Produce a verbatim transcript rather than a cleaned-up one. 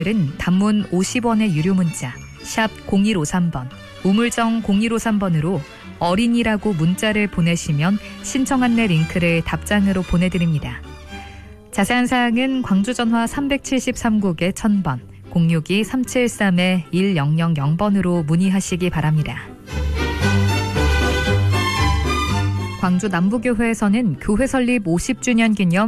은 단문 오십 원의 유료 문자 샵 공일오삼 번, 우물정 공일오삼 번으로 어린이라고 문자를 보내시면 신청 안내 링크를 답장으로 보내드립니다. 자세한 사항은 광주전화 삼백칠십삼 국에 천 번, 공육이 삼칠삼 일공공 번으로 문의하시기 바랍니다. 광주 남부교회에서는 교회 설립 오십 주년 기념